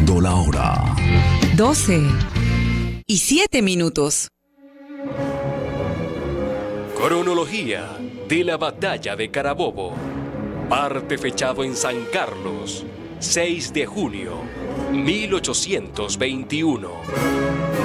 Marcando la hora. 12:07. Cronología de la batalla de Carabobo. Parte fechado en San Carlos, 6 de junio, 1821.